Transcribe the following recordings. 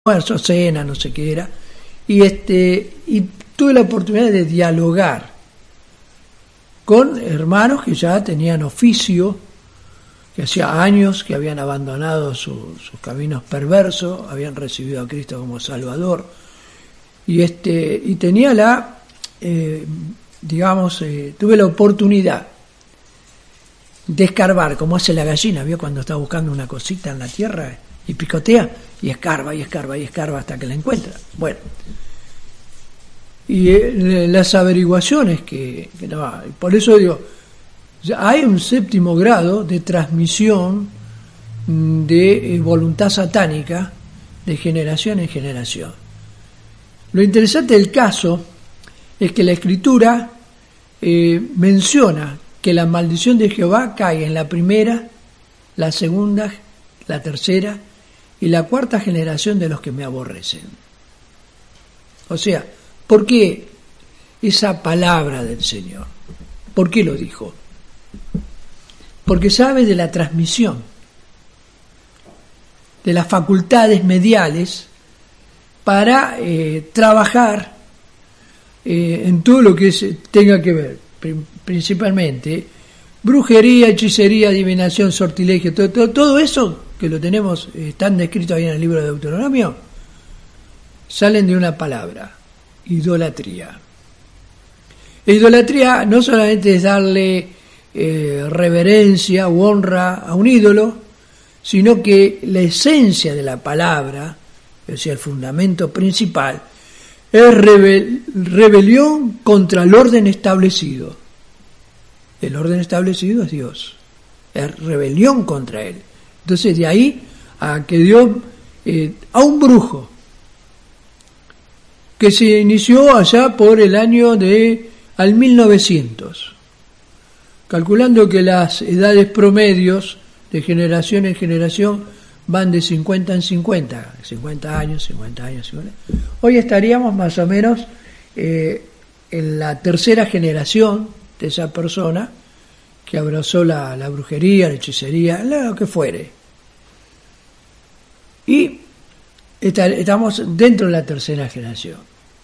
almuerzo, cena, no sé qué era, y tuve la oportunidad de dialogar con hermanos que ya tenían oficio, que hacía años que habían abandonado sus caminos perversos, habían recibido a Cristo como Salvador, y tenía tuve la oportunidad de escarbar, como hace la gallina, ¿vio? Cuando está buscando una cosita en la tierra y picotea, y escarba, y escarba, y escarba hasta que la encuentra. Bueno, y las averiguaciones por eso digo, hay un séptimo grado de transmisión de voluntad satánica de generación en generación. Lo interesante del caso es que la Escritura menciona que la maldición de Jehová cae en la primera, la segunda, la tercera y la cuarta generación de los que me aborrecen. O sea, ¿por qué esa palabra del Señor? ¿Por qué lo dijo? Porque sabe de la transmisión, de las facultades mediales para trabajar en todo lo que tenga que ver, principalmente brujería, hechicería, adivinación, sortilegio, todo eso que lo tenemos, están descritos ahí en el libro de Deuteronomio, salen de una palabra: idolatría. La idolatría no solamente es darle reverencia u honra a un ídolo, sino que la esencia de la palabra, o sea, el fundamento principal, es rebelión contra el orden establecido. El orden establecido es Dios, es rebelión contra Él. Entonces, de ahí a que Dios, a un brujo, que se inició allá por el año al 1900, calculando que las edades promedios de generación en generación van de 50 en 50, 50 años. Hoy estaríamos más o menos en la tercera generación de esa persona que abrazó la brujería, la hechicería, lo que fuere. Y estamos dentro de la tercera generación.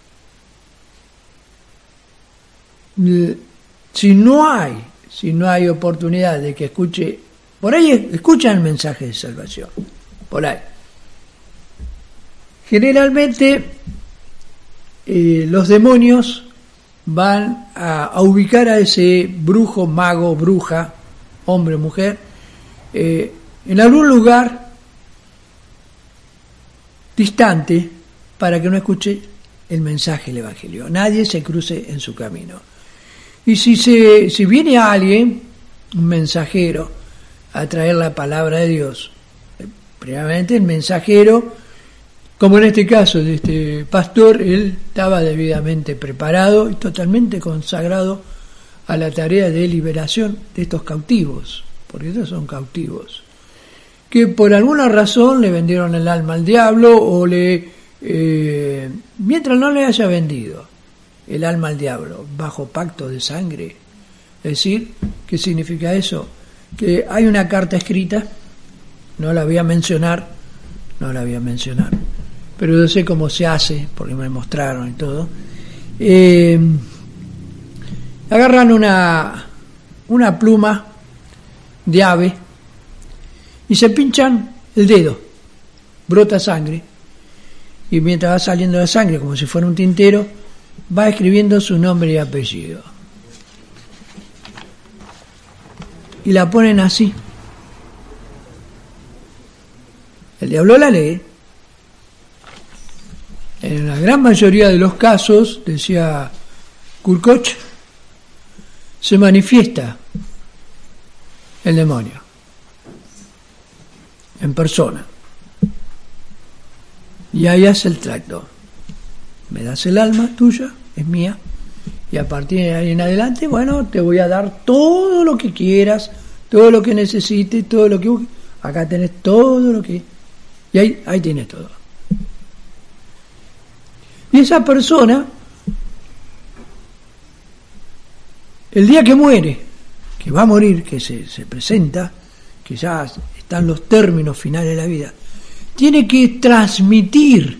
Si no hay oportunidad de que escuche, por ahí escuchan el mensaje de salvación, por ahí. Generalmente los demonios van a ubicar a ese brujo, mago, bruja, hombre o mujer, en algún lugar distante para que no escuche el mensaje del Evangelio. Nadie se cruce en su camino. Y si viene alguien, un mensajero, a traer la palabra de Dios, primeramente el mensajero, como en este caso de este pastor, él estaba debidamente preparado y totalmente consagrado a la tarea de liberación de estos cautivos, porque estos son cautivos, que por alguna razón le vendieron el alma al diablo o mientras no le haya vendido el alma al diablo bajo pacto de sangre. Es decir, ¿qué significa eso? Que hay una carta escrita, no la voy a mencionar, pero yo sé cómo se hace, porque me mostraron y todo. Agarran una pluma de ave y se pinchan el dedo, brota sangre, y mientras va saliendo la sangre, como si fuera un tintero, va escribiendo su nombre y apellido. Y la ponen así. El diablo la lee. En la gran mayoría de los casos, decía Kurkoch, se manifiesta el demonio en persona. Y ahí hace el tracto. Me das el alma tuya, es mía, y a partir de ahí en adelante, bueno, te voy a dar todo lo que quieras, todo lo que necesites, todo lo que busques. Acá tenés todo lo que... Y ahí tienes todo. Y esa persona, el día que muere, que va a morir, que se presenta, que ya están los términos finales de la vida, tiene que transmitir